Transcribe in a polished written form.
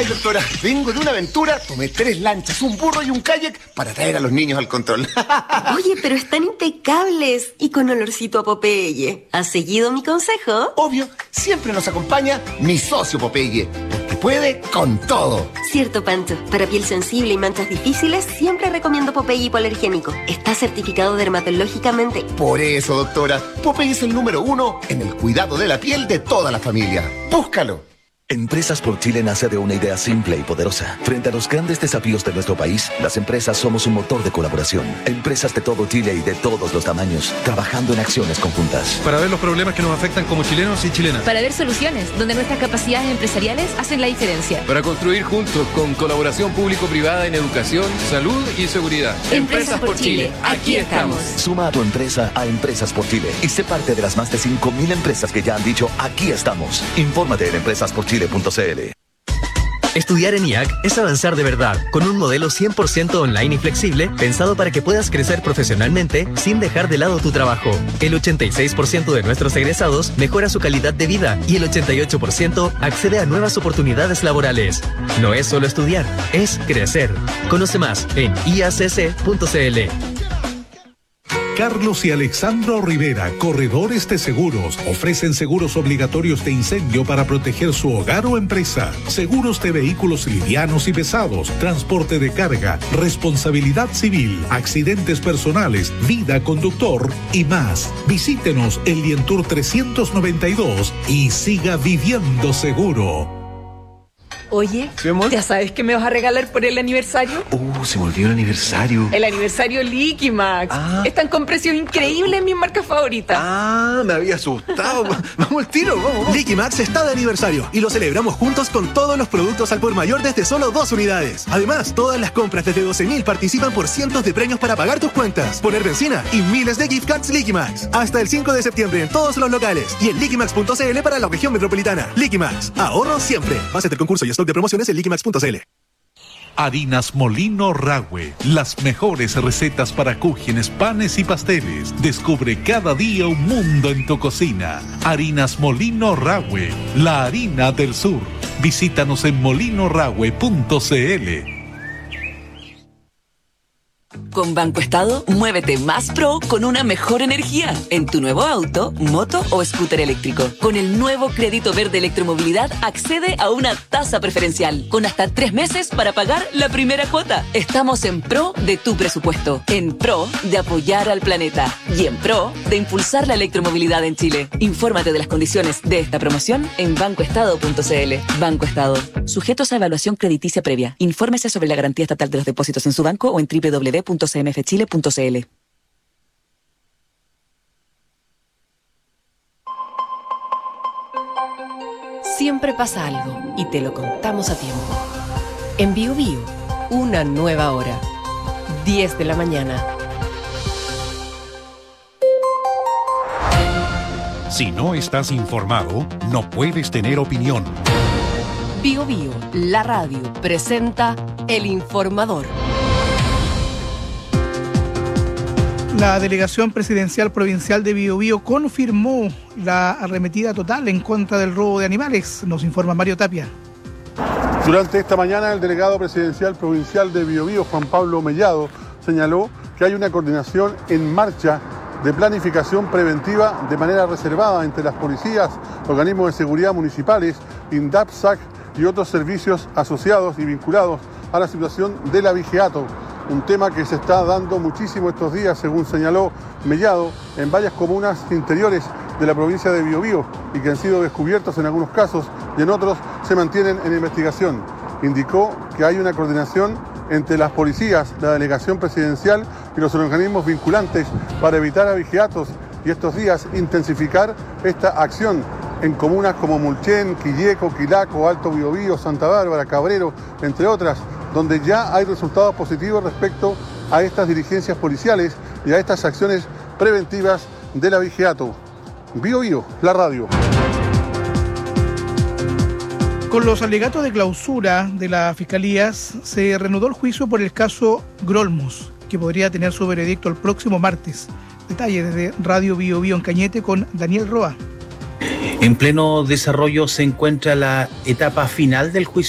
Ay, doctora, vengo de una aventura, tomé 3 lanchas, un burro y un kayak para traer a los niños al control. Oye, pero están impecables y con olorcito a Popeye. ¿Has seguido mi consejo? Obvio, siempre nos acompaña mi socio Popeye, porque puede con todo. Cierto, Pancho. Para piel sensible y manchas difíciles, siempre recomiendo Popeye hipoalergénico. Está certificado dermatológicamente. Por eso, doctora, Popeye es el número 1 en el cuidado de la piel de toda la familia. ¡Búscalo! Empresas por Chile nace de una idea simple y poderosa. Frente a los grandes desafíos de nuestro país, las empresas somos un motor de colaboración. Empresas de todo Chile y de todos los tamaños, trabajando en acciones conjuntas. Para ver los problemas que nos afectan como chilenos y chilenas. Para ver soluciones donde nuestras capacidades empresariales hacen la diferencia. Para construir juntos con colaboración público-privada en educación, salud y seguridad. Empresas por Chile, aquí estamos. Suma a tu empresa a Empresas por Chile y sé parte de las más de 5.000 empresas que ya han dicho aquí estamos. Infórmate en empresasporchile.cl. Estudiar en IAC es avanzar de verdad, con un modelo 100% online y flexible, pensado para que puedas crecer profesionalmente sin dejar de lado tu trabajo. El 86% de nuestros egresados mejora su calidad de vida y el 88% accede a nuevas oportunidades laborales. No es solo estudiar, es crecer. Conoce más en iacc.cl. Carlos y Alexandro Rivera, corredores de seguros, ofrecen seguros obligatorios de incendio para proteger su hogar o empresa, seguros de vehículos livianos y pesados, transporte de carga, responsabilidad civil, accidentes personales, vida conductor y más. Visítenos en Lientour 392 y siga viviendo seguro. Oye, ¿Sí, amor? ¿ya sabes qué me vas a regalar por el aniversario? Se me olvidó el aniversario. El aniversario Liquimax. Están con precios increíbles en mis marcas favoritas. Me había asustado. Vamos al tiro, vamos. Liquimax está de aniversario y lo celebramos juntos con todos los productos al por mayor desde solo 2 unidades. Además, todas las compras desde 12.000 participan por cientos de premios para pagar tus cuentas, poner benzina y miles de gift cards Liquimax. Hasta el 5 de septiembre en todos los locales y en liquimax.cl para la región metropolitana. Liquimax, ahorro siempre. Base del concurso y stock de promociones en liquimax.cl. Harinas Molino Rahue, las mejores recetas para cúgenes, panes y pasteles. Descubre cada día un mundo en tu cocina. Harinas Molino Rahue, la harina del sur. Visítanos en molinorahue.cl. Con Banco Estado, muévete más pro con una mejor energía en tu nuevo auto, moto o scooter eléctrico. Con el nuevo crédito verde electromovilidad, accede a una tasa preferencial con hasta 3 meses para pagar la primera cuota. Estamos en pro de tu presupuesto, en pro de apoyar al planeta y en pro de impulsar la electromovilidad en Chile. Infórmate de las condiciones de esta promoción en bancoestado.cl. Banco Estado. Sujetos a evaluación crediticia previa. Infórmese sobre la garantía estatal de los depósitos en su banco o en www.cmfchile.cl. Siempre pasa algo y te lo contamos a tiempo. En Bio Bio, una nueva hora. 10 de la mañana. Si no estás informado, no puedes tener opinión. Bio Bio, la radio, presenta El Informador. La delegación presidencial provincial de Biobío confirmó la arremetida total en contra del robo de animales, nos informa Mario Tapia. Durante esta mañana, el delegado presidencial provincial de Biobío, Juan Pablo Mellado, señaló que hay una coordinación en marcha de planificación preventiva de manera reservada entre las policías, organismos de seguridad municipales, INDAP, SAC y otros servicios asociados y vinculados a la situación del abigeato. Un tema que se está dando muchísimo estos días, según señaló Mellado, en varias comunas interiores de la provincia de Biobío y que han sido descubiertos en algunos casos y en otros se mantienen en investigación. Indicó que hay una coordinación entre las policías, la delegación presidencial y los organismos vinculantes para evitar abigeatos y estos días intensificar esta acción en comunas como Mulchen, Quilleco, Quilaco, Alto Biobío, Santa Bárbara, Cabrero, entre otras, donde ya hay resultados positivos respecto a estas dirigencias policiales y a estas acciones preventivas del abigeato. Biobío, la radio. Con los alegatos de clausura de las fiscalías, se reanudó el juicio por el caso Grolmos, que podría tener su veredicto el próximo martes. Detalle desde Radio Biobío en Cañete con Daniel Roa. En pleno desarrollo se encuentra la etapa final del juicio